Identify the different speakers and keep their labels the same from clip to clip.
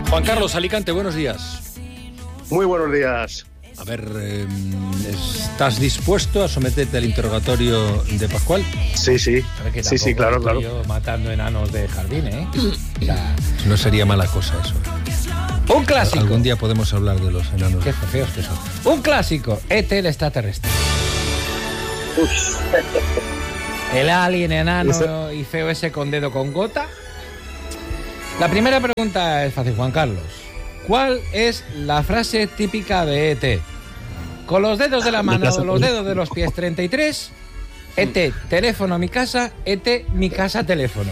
Speaker 1: Juan Carlos, Alicante, buenos días.
Speaker 2: Muy buenos días.
Speaker 1: A ver, ¿estás dispuesto a someterte al interrogatorio de Pascual?
Speaker 2: Sí, sí. Sí, claro.
Speaker 3: Matando enanos de jardín, ¿eh? O sea,
Speaker 1: no sería mala cosa eso.
Speaker 3: Un clásico.
Speaker 1: Algún día podemos hablar de los enanos.
Speaker 3: Qué feos que son. Un clásico. ET, el extraterrestre. El alien enano y feo ese con dedo con gota. La primera pregunta es fácil, Juan Carlos. ¿Cuál es la frase típica de ET? Con los dedos de la mano o los dedos de los pies 33. ET, teléfono mi casa. ET, mi casa, teléfono.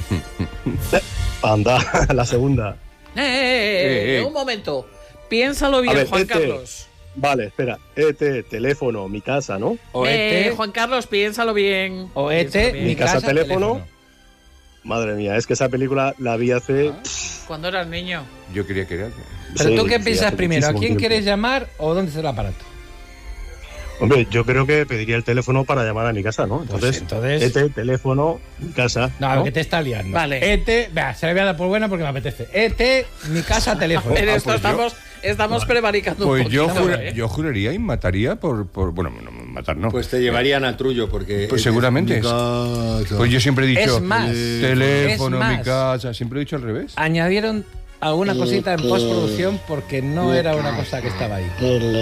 Speaker 2: Anda, la segunda.
Speaker 4: Un momento. Piénsalo bien,
Speaker 2: ver,
Speaker 4: Juan Carlos.
Speaker 2: Vale, espera. ET, teléfono, mi casa, ¿no?
Speaker 3: O ET,
Speaker 4: Juan Carlos, piénsalo bien.
Speaker 3: O ET,
Speaker 2: mi casa, teléfono. Madre mía, es que esa película la vi hace...
Speaker 4: Cuando eras niño.
Speaker 5: Yo quería que era...
Speaker 3: Pero
Speaker 2: sí,
Speaker 3: tú qué piensas primero, ¿a quién
Speaker 2: tiempo.
Speaker 3: quieres llamar o dónde está el aparato?
Speaker 2: Hombre, yo creo que pediría el teléfono para llamar a mi casa, ¿no? Entonces... ET, teléfono, mi casa.
Speaker 3: No, que te está liando.
Speaker 4: Vale.
Speaker 3: ET, se le voy a dar por buena porque me apetece. ET, mi casa, teléfono.
Speaker 4: En esto estamos prevaricando un poquito.
Speaker 5: Yo juraría y mataría por... Bueno, no, matar no.
Speaker 6: Pues te llevarían a Trullo porque...
Speaker 5: Pues seguramente. Pues yo siempre he dicho...
Speaker 3: Es más.
Speaker 5: Teléfono,
Speaker 3: Es más.
Speaker 5: mi casa. Siempre he dicho al revés.
Speaker 3: Añadieron alguna cosita en postproducción porque no era una cosa que estaba ahí.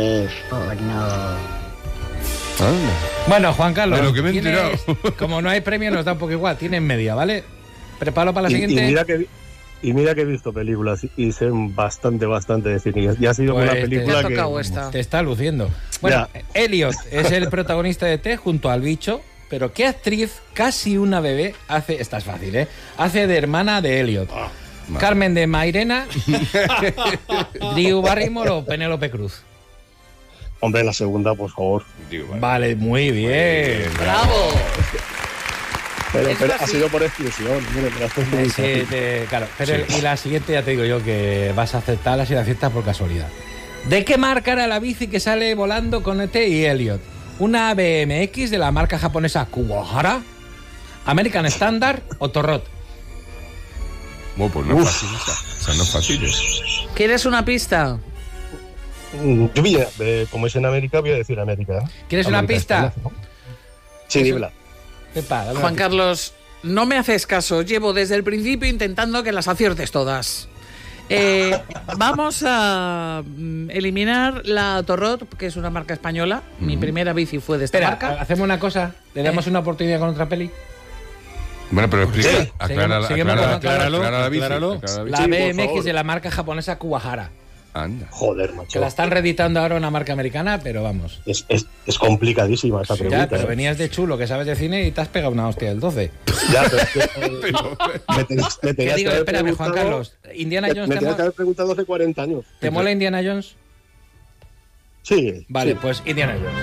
Speaker 5: Anda.
Speaker 3: Bueno, Juan Carlos,
Speaker 5: De lo que me he
Speaker 3: tienes-
Speaker 5: enterado.
Speaker 3: como no hay premio nos da un poco igual, tienes media, ¿vale? Prepáralo para la siguiente.
Speaker 2: Y mira que he visto películas y son bastante definidas. Y ha sido
Speaker 3: Pues
Speaker 2: una
Speaker 3: te
Speaker 2: película
Speaker 4: ha
Speaker 2: que...
Speaker 4: tocado esta.
Speaker 3: Te está luciendo. Bueno, Elliot es el protagonista de T junto al bicho, pero ¿qué actriz, casi una bebé, hace... Esta es fácil, ¿eh? Hace de hermana de Elliot. Carmen de Mairena, Drew Barrymore o Penélope Cruz.
Speaker 2: Hombre, la segunda, por favor.
Speaker 3: Vale, muy bien.
Speaker 4: ¡Bravo!
Speaker 2: Pero
Speaker 4: Es
Speaker 2: ha
Speaker 4: así.
Speaker 2: sido por exclusión. Mire, me la haces muy
Speaker 3: Sí,
Speaker 2: fácil.
Speaker 3: claro. Pero y la siguiente ya te digo yo que vas a aceptarla si la aceptas por casualidad. ¿De qué marca era la bici que sale volando con ET y Elliot? ¿Una BMX de la marca japonesa Kuwahara? ¿American Standard o Torrot?
Speaker 5: Bueno, pues no es fácil esa. O sea, no es fácil.
Speaker 4: ¿Quieres una pista?
Speaker 2: Yo como es en América, voy a decir América. ¿eh?
Speaker 3: ¿Quieres una
Speaker 2: América
Speaker 3: pista?
Speaker 2: Standard, ¿no? Sí, dímela.
Speaker 3: Epa, dame una
Speaker 4: Juan
Speaker 3: pista.
Speaker 4: Carlos, no me haces caso. Llevo desde el principio intentando que las aciertes todas. Vamos a eliminar la Torrot, que es una marca española. Mi primera bici fue de esta
Speaker 3: Espera,
Speaker 4: marca.
Speaker 3: hacemos una cosa. ¿Le damos una oportunidad con otra peli?
Speaker 5: Bueno, pero explica.
Speaker 2: Sí.
Speaker 5: Aclara
Speaker 3: Seguimos con
Speaker 5: aclara la bici.
Speaker 1: acláralo.
Speaker 5: aclara la bici.
Speaker 3: La
Speaker 2: Sí, por
Speaker 3: BMX
Speaker 2: favor.
Speaker 3: de la marca japonesa Kuwahara.
Speaker 5: Anda.
Speaker 2: Joder, macho.
Speaker 3: Que la están reeditando ahora una marca americana, pero vamos.
Speaker 2: Es complicadísima esta pregunta.
Speaker 3: Ya, pero
Speaker 2: ¿eh?
Speaker 3: venías de chulo, que sabes de cine y te has pegado una hostia del 12.
Speaker 2: Ya, pero es que, me tenías
Speaker 3: Que
Speaker 2: que
Speaker 3: digo,
Speaker 2: haber
Speaker 3: espérame, Juan
Speaker 2: preguntado-
Speaker 3: Carlos. ¿Indiana Jones
Speaker 2: Me
Speaker 3: te,
Speaker 2: tenías que haber preguntado hace 40 años.
Speaker 3: te mola Indiana Jones?
Speaker 2: Sí.
Speaker 3: Vale,
Speaker 2: sí.
Speaker 3: pues Indiana Jones.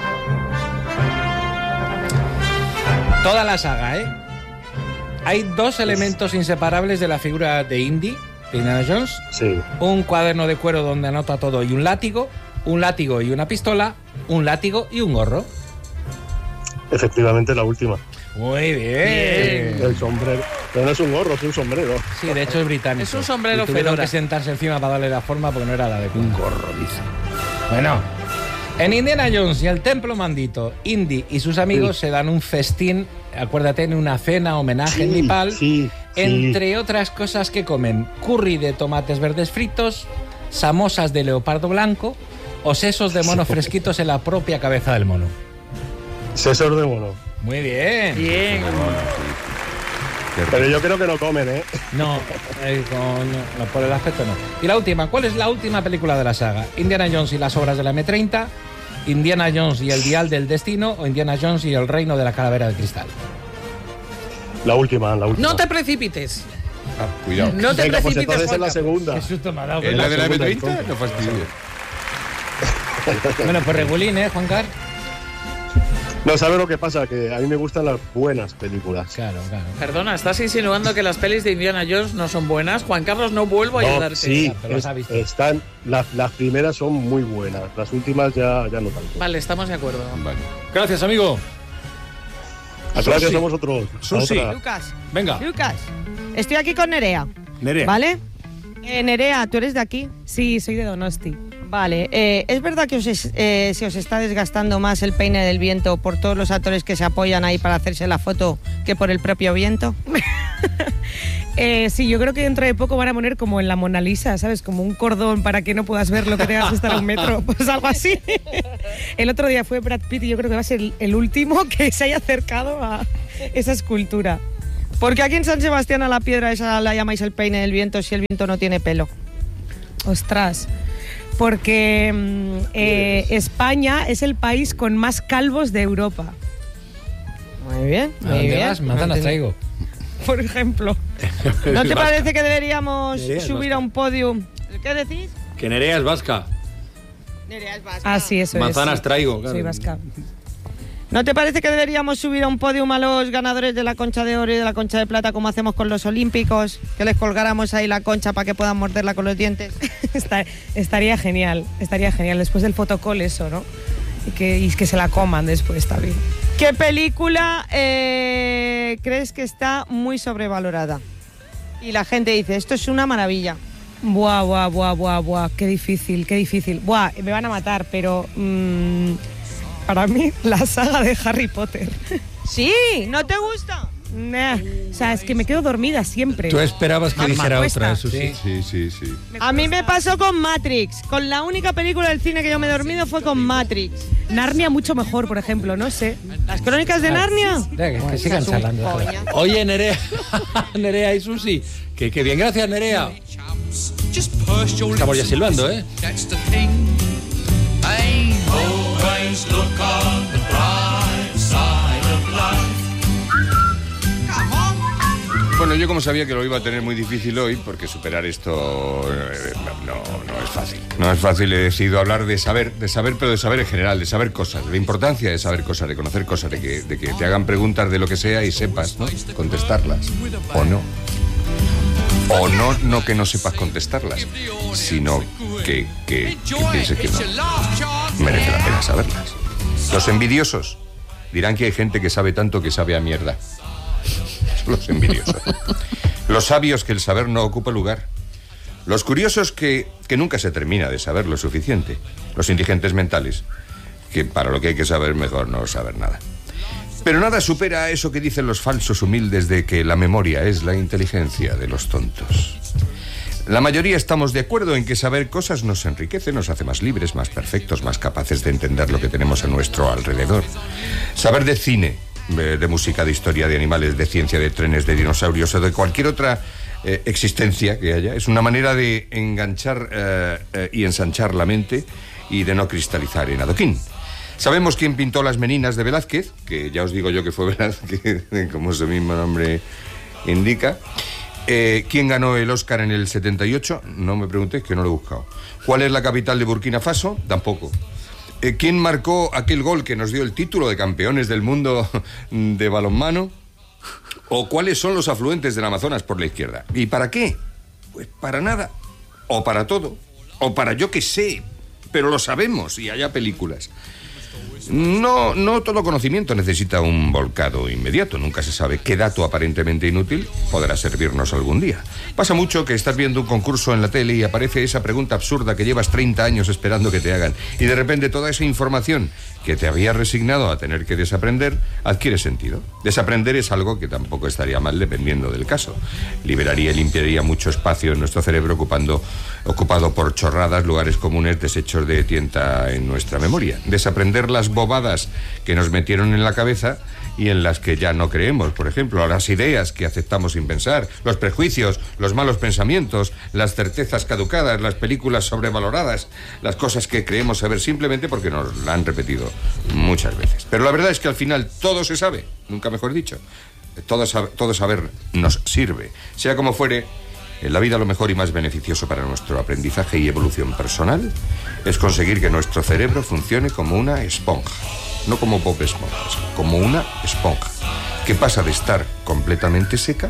Speaker 3: Toda la saga, ¿eh? Hay dos elementos inseparables de la figura de Indy, de Indiana Jones.
Speaker 2: Sí.
Speaker 3: Un cuaderno de cuero donde anota todo y un látigo y una pistola, un látigo y un gorro.
Speaker 2: Efectivamente, la última.
Speaker 3: Muy bien.
Speaker 2: El sombrero. Pero no es un gorro, es un sombrero.
Speaker 3: Sí, de hecho es británico.
Speaker 4: Es un sombrero
Speaker 3: Y tuvieron
Speaker 4: fedora.
Speaker 3: que sentarse encima para darle la forma porque no era la de un gorro, dice. Bueno, en Indiana Jones y el Templo Maldito, Indy y sus amigos se dan un festín, acuérdate, en una cena homenaje en Nepal.
Speaker 2: Sí.
Speaker 3: Entre otras cosas que comen curry de tomates verdes fritos, samosas de leopardo blanco o sesos de mono fresquitos en la propia cabeza del mono.
Speaker 2: Sesos de mono.
Speaker 3: Muy bien.
Speaker 4: Bien.
Speaker 2: Pero yo creo que no comen, ¿eh?
Speaker 3: No, no, por el aspecto no. Y la última, ¿cuál es la última película de la saga? ¿Indiana Jones y las obras de la M30? ¿Indiana Jones y el dial del destino? ¿O Indiana Jones y el reino de la calavera de cristal?
Speaker 2: La última.
Speaker 4: No te precipites.
Speaker 5: Cuidado.
Speaker 4: No te
Speaker 2: Venga, pues
Speaker 4: precipites,
Speaker 2: entonces es la
Speaker 4: Juan Carlos.
Speaker 2: segunda.
Speaker 3: Qué susto me ha dado.
Speaker 5: ¿Es la de la
Speaker 2: segunda,
Speaker 5: M30?
Speaker 2: entonces.
Speaker 5: No fastidies.
Speaker 3: Bueno, pues regulín, ¿eh, Juan Carlos?
Speaker 2: No, ¿sabes lo que pasa? Que a mí me gustan las buenas películas.
Speaker 3: Claro.
Speaker 4: Perdona, ¿estás insinuando que las pelis de Indiana Jones no son buenas? Juan Carlos, no vuelvo a
Speaker 2: No,
Speaker 4: ayudarte.
Speaker 2: sí,
Speaker 3: pero las ha visto.
Speaker 2: están. Las primeras son muy buenas. Las últimas ya no tanto.
Speaker 4: Vale, estamos de acuerdo.
Speaker 5: Vale.
Speaker 1: Gracias, amigo.
Speaker 2: Gracias
Speaker 1: Susi.
Speaker 2: a vosotros.
Speaker 1: Susi.
Speaker 2: Otra.
Speaker 7: Lucas,
Speaker 1: Venga.
Speaker 7: Lucas, estoy aquí con Nerea,
Speaker 1: Nerea.
Speaker 7: ¿vale? Nerea, ¿tú eres de aquí?
Speaker 8: Sí, soy de Donosti.
Speaker 7: Vale, ¿es verdad que se os está desgastando más el peine del viento por todos los actores que se apoyan ahí para hacerse la foto que por el propio viento?
Speaker 8: Sí, yo creo que dentro de poco van a poner como en la Mona Lisa, ¿sabes? Como un cordón para que no puedas ver lo que tengas que estar a un metro, pues algo así. El otro día fue Brad Pitt y yo creo que va a ser el último que se haya acercado a esa escultura.
Speaker 7: Porque aquí en San Sebastián a la piedra esa la llamáis el peine del viento si el viento no tiene pelo.
Speaker 8: Ostras, porque España es el país con más calvos de Europa.
Speaker 7: Muy bien, muy bien.
Speaker 3: Manzanas traigo.
Speaker 8: Por ejemplo.
Speaker 7: ¿No te parece que deberíamos subir a un podium? ¿Qué decís?
Speaker 6: Que Nerea es vasca.
Speaker 7: Nerea es vasca.
Speaker 8: Ah, sí, eso
Speaker 6: Manzanas
Speaker 8: es.
Speaker 6: traigo, claro.
Speaker 8: Soy vasca.
Speaker 7: ¿No te parece que deberíamos subir a un podium a los ganadores de la concha de oro y de la concha de plata como hacemos con los olímpicos? Que les colgáramos ahí la concha para que puedan morderla con los dientes.
Speaker 8: Estaría genial, después del fotocall eso, ¿no? Y que se la coman después también.
Speaker 7: ¿Qué película crees que está muy sobrevalorada? Y la gente dice, esto es una maravilla.
Speaker 8: Buah, qué difícil. Buah, me van a matar, pero para mí la saga de Harry Potter.
Speaker 7: ¿Sí? ¿No te gusta?
Speaker 8: Nah, o sea, es que me quedo dormida siempre.
Speaker 1: Tú esperabas que dijera otra, eso sí.
Speaker 5: Sí.
Speaker 7: A mí me pasó con Matrix. Con la única película del cine que yo me he dormido fue con Matrix.
Speaker 8: Narnia mucho mejor, por ejemplo, no sé.
Speaker 7: ¿Las crónicas de Narnia?
Speaker 3: Que sigan charlando. Oye, Nerea y Susi, que bien, gracias, Nerea. Estamos ya silbando, ¿eh?
Speaker 5: Bueno, yo como sabía que lo iba a tener muy difícil hoy, porque superar esto no es fácil. No es fácil, he decidido hablar de saber, pero de saber en general, de saber cosas, de la importancia de saber cosas, de conocer cosas, de que te hagan preguntas de lo que sea y sepas, ¿no? Contestarlas, o no. O no que no sepas contestarlas, sino que pienses que no merece la pena saberlas. Los envidiosos dirán que hay gente que sabe tanto que sabe a mierda. Los envidiosos. Los sabios que el saber no ocupa lugar. Los curiosos que nunca se termina de saber lo suficiente. Los indigentes mentales, que para lo que hay que saber mejor no saber nada. Pero nada supera a eso que dicen los falsos humildes de que la memoria es la inteligencia de los tontos. La mayoría estamos de acuerdo en que saber cosas nos enriquece, nos hace más libres, más perfectos, más capaces de entender lo que tenemos a nuestro alrededor. Saber de cine, de música, de historia, de animales, de ciencia, de trenes, de dinosaurios o de cualquier otra existencia que haya, es una manera de enganchar y ensanchar la mente y de no cristalizar en adoquín. Sabemos quién pintó las Meninas de Velázquez, que ya os digo yo que fue Velázquez, como su mismo nombre indica. ¿Quién ganó el Oscar en el 78? No me preguntéis, que no lo he buscado. ¿Cuál es la capital de Burkina Faso? Tampoco. ¿Quién marcó aquel gol que nos dio el título de campeones del mundo de balonmano? ¿O cuáles son los afluentes del Amazonas por la izquierda? ¿Y para qué? Pues para nada. O para todo. O para yo que sé. Pero lo sabemos y haya películas. No todo conocimiento necesita un volcado inmediato. Nunca se sabe qué dato aparentemente inútil podrá servirnos algún día. Pasa mucho que estás viendo un concurso en la tele y aparece esa pregunta absurda que llevas 30 años esperando que te hagan. Y de repente toda esa información que te había resignado a tener que desaprender adquiere sentido. Desaprender es algo que tampoco estaría mal dependiendo del caso. Liberaría y limpiaría mucho espacio en nuestro cerebro ocupado por chorradas, lugares comunes, desechos de tienta en nuestra memoria. Desaprender las bobadas que nos metieron en la cabeza y en las que ya no creemos, por ejemplo, las ideas que aceptamos sin pensar, los prejuicios, los malos pensamientos, las certezas caducadas, las películas sobrevaloradas, las cosas que creemos saber simplemente porque nos la han repetido muchas veces. Pero la verdad es que al final todo se sabe, nunca mejor dicho. Todo saber nos sirve. Sea como fuere, en la vida lo mejor y más beneficioso para nuestro aprendizaje y evolución personal es conseguir que nuestro cerebro funcione como una esponja. No como Bob Esponja, como una esponja que pasa de estar completamente seca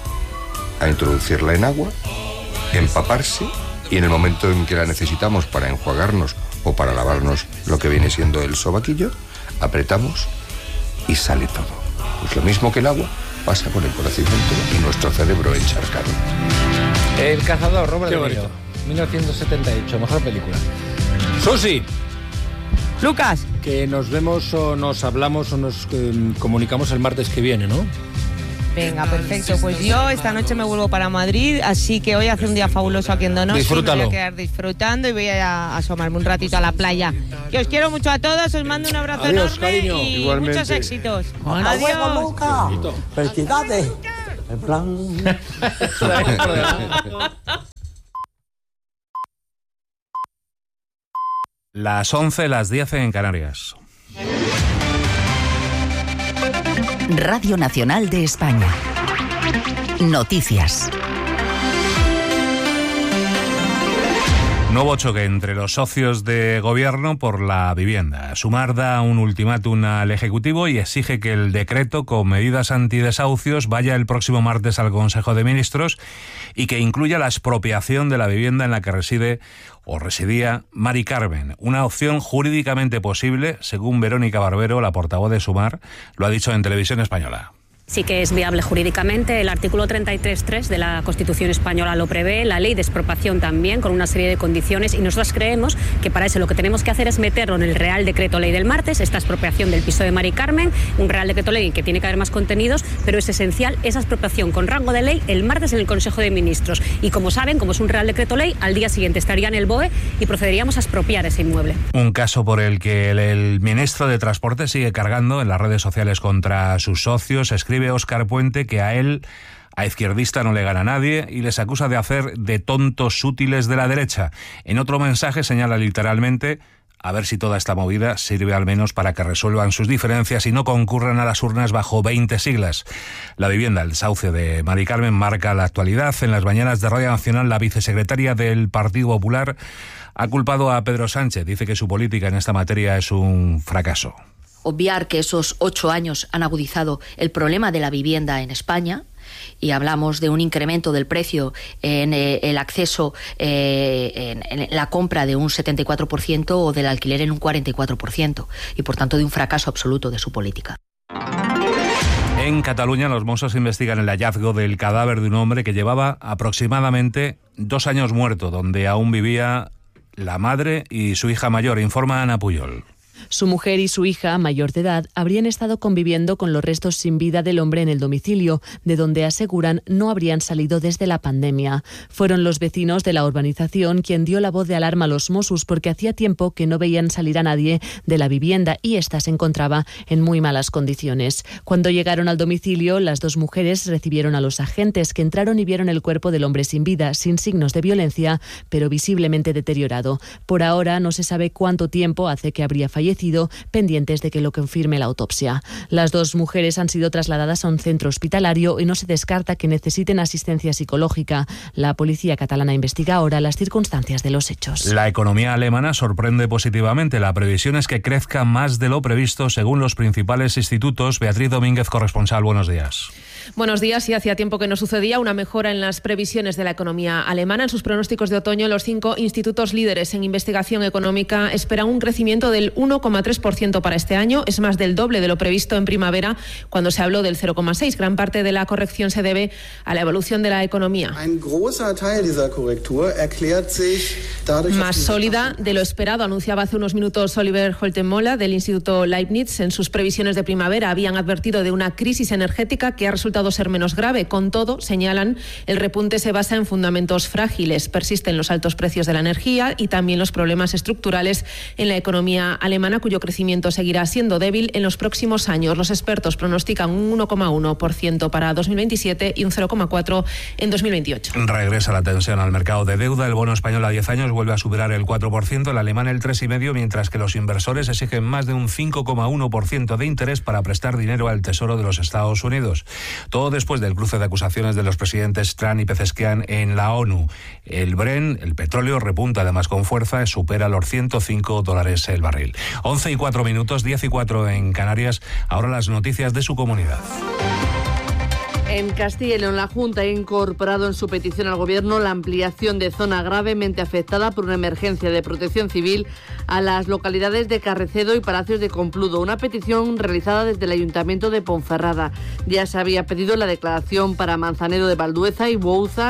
Speaker 5: a introducirla en agua, empaparse y en el momento en que la necesitamos para enjuagarnos o para lavarnos lo que viene siendo el sobaquillo, apretamos y sale todo. Pues lo mismo que el agua pasa con el conocimiento y nuestro cerebro encharcado.
Speaker 3: El cazador, Robert
Speaker 1: Qué
Speaker 3: De
Speaker 1: bonito.
Speaker 3: Niro, 1978, mejor película. Susi,
Speaker 7: Lucas,
Speaker 1: Que nos vemos o nos hablamos o nos comunicamos el martes que viene, ¿no?
Speaker 7: venga, perfecto. Pues yo esta noche me vuelvo para Madrid, así que hoy hace un día fabuloso aquí en Donosti.
Speaker 1: Disfrútalo.
Speaker 7: Me voy a quedar disfrutando y voy a asomarme un ratito a la playa. Que os quiero mucho a todos, os mando un abrazo
Speaker 1: Adiós,
Speaker 7: enorme
Speaker 1: cariño.
Speaker 7: y
Speaker 5: Igualmente.
Speaker 7: muchos éxitos.
Speaker 9: Hasta luego,
Speaker 7: Adiós.
Speaker 9: Luca. Felicidades. En plan...
Speaker 10: Las 11, las 10 en Canarias.
Speaker 11: Radio Nacional de España. Noticias.
Speaker 10: Nuevo choque entre los socios de gobierno por la vivienda. Sumar da un ultimátum al Ejecutivo y exige que el decreto con medidas antidesahucios vaya el próximo martes al Consejo de Ministros y que incluya la expropiación de la vivienda en la que reside o residía Mari Carmen. Una opción jurídicamente posible, según Verónica Barbero, la portavoz de Sumar, lo ha dicho en Televisión Española.
Speaker 12: Sí que es viable jurídicamente. El artículo 33.3 de la Constitución española lo prevé, la ley de expropiación también, con una serie de condiciones, y nosotros creemos que para eso lo que tenemos que hacer es meterlo en el Real Decreto Ley del martes, esta expropiación del piso de Mari Carmen, un Real Decreto Ley que tiene que haber más contenidos, pero es esencial esa expropiación con rango de ley el martes en el Consejo de Ministros. Y como saben, como es un Real Decreto Ley, al día siguiente estaría en el BOE y procederíamos a expropiar ese inmueble.
Speaker 10: Un caso por el que el ministro de Transporte sigue cargando en las redes sociales contra sus socios. Escribe Óscar Puente que a él, a izquierdista, no le gana nadie y les acusa de hacer de tontos útiles de la derecha. En otro mensaje señala literalmente: a ver si toda esta movida sirve al menos para que resuelvan sus diferencias y no concurran a las urnas bajo 20 siglas. La vivienda, el desahucio de Mari Carmen, marca la actualidad. En las mañanas de Radio Nacional, la vicesecretaria del Partido Popular ha culpado a Pedro Sánchez. Dice que su política en esta materia es un fracaso.
Speaker 13: Obviar que esos 8 años han agudizado el problema de la vivienda en España, y hablamos de un incremento del precio en el acceso, en la compra de un 74% o del alquiler en un 44%, y por tanto de un fracaso absoluto de su política.
Speaker 10: En Cataluña, los Mossos investigan el hallazgo del cadáver de un hombre que llevaba aproximadamente 2 años muerto, donde aún vivía la madre y su hija mayor, informa Ana Puyol.
Speaker 14: Su mujer y su hija, mayor de edad, habrían estado conviviendo con los restos sin vida del hombre en el domicilio, de donde aseguran no habrían salido desde la pandemia. Fueron los vecinos de la urbanización quien dio la voz de alarma a los Mossos porque hacía tiempo que no veían salir a nadie de la vivienda y ésta se encontraba en muy malas condiciones. Cuando llegaron al domicilio, las 2 mujeres recibieron a los agentes, que entraron y vieron el cuerpo del hombre sin vida, sin signos de violencia, pero visiblemente deteriorado. Por ahora no se sabe cuánto tiempo hace que habría fallecido, pendientes de que lo confirme la autopsia. Las 2 mujeres han sido trasladadas a un centro hospitalario y no se descarta que necesiten asistencia psicológica. La policía catalana investiga ahora las circunstancias de los hechos.
Speaker 10: La economía alemana sorprende positivamente. La previsión es que crezca más de lo previsto según los principales institutos. Beatriz Domínguez, corresponsal, buenos días.
Speaker 15: Buenos días. Y hacía tiempo que no sucedía una mejora en las previsiones de la economía alemana. En sus pronósticos de otoño, los 5 institutos líderes en investigación económica esperan un crecimiento del 1,3% para este año. Es más del doble de lo previsto en primavera, cuando se habló del 0,6%. Gran parte de la corrección se debe a la evolución de la economía. Más sólida de lo esperado, anunciaba hace unos minutos Oliver Holtenmola del Instituto Leibniz. En sus previsiones de primavera habían advertido de una crisis energética que ha resultado ser menos grave. Con todo, señalan, el repunte se basa en fundamentos frágiles. Persisten los altos precios de la energía y también los problemas estructurales en la economía alemana, cuyo crecimiento seguirá siendo débil en los próximos años. Los expertos pronostican un 1,1% para 2027 y un 0,4% en 2028.
Speaker 10: Regresa la tensión al mercado de deuda. El bono español a 10 años vuelve a superar el 4%, el alemán el 3,5%, mientras que los inversores exigen más de un 5,1% de interés para prestar dinero al Tesoro de los Estados Unidos. Todo después del cruce de acusaciones de los presidentes Trump y Pezeshkian en la ONU. El Brent, el petróleo, repunta además con fuerza, supera los $105 el barril. 11:04, 10:04 en Canarias. Ahora las noticias de su comunidad.
Speaker 16: En Castilla y León, la Junta ha incorporado en su petición al Gobierno la ampliación de zona gravemente afectada por una emergencia de protección civil a las localidades de Carrecedo y Palacios de Compludo, una petición realizada desde el Ayuntamiento de Ponferrada. Ya se había pedido la declaración para Manzanedo de Valdueza y Bouzas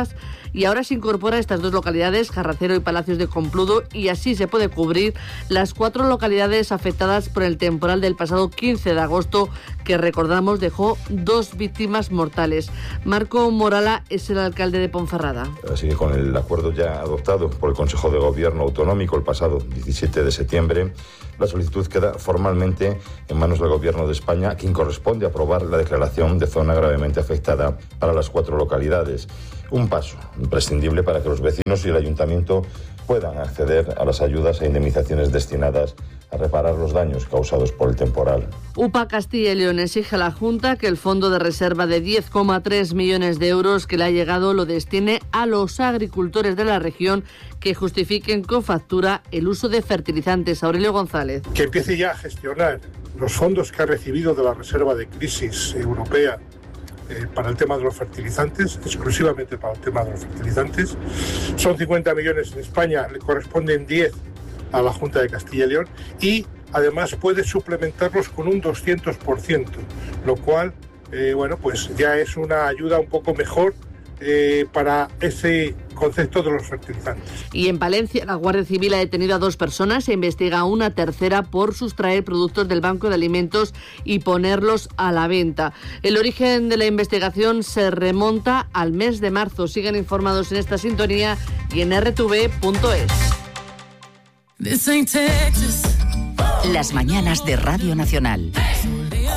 Speaker 16: y ahora se incorpora estas 2 localidades, Carracero y Palacios de Compludo, y así se puede cubrir las 4 localidades afectadas por el temporal del pasado 15 de agosto, que recordamos dejó 2 víctimas mortales. Marco Morala es el alcalde de Ponferrada.
Speaker 17: Así que con el acuerdo ya adoptado por el Consejo de Gobierno Autonómico el pasado 17 de septiembre, la solicitud queda formalmente en manos del Gobierno de España, a quien corresponde aprobar la declaración de zona gravemente afectada para las 4 localidades. Un paso imprescindible para que los vecinos y el Ayuntamiento puedan acceder a las ayudas e indemnizaciones destinadas a reparar los daños causados por el temporal.
Speaker 16: UPA Castilla y León exige a la Junta que el fondo de reserva de 10,3 millones de euros que le ha llegado lo destine a los agricultores de la región que justifiquen con factura el uso de fertilizantes. Aurelio González.
Speaker 18: Que empiece ya a gestionar los fondos que ha recibido de la reserva de crisis europea para el tema de los fertilizantes, exclusivamente para el tema de los fertilizantes. Son 50 millones en España, le corresponden 10 a la Junta de Castilla y León, y además puede suplementarlos con un 200%, lo cual, pues ya es una ayuda un poco mejor para ese concepto de los fertilizantes.
Speaker 16: Y en Palencia, la Guardia Civil ha detenido a 2 personas e investiga a una tercera por sustraer productos del Banco de Alimentos y ponerlos a la venta. El origen de la investigación se remonta al mes de marzo. Sigan informados en esta sintonía y en rtv.es.
Speaker 11: Las mañanas de Radio Nacional.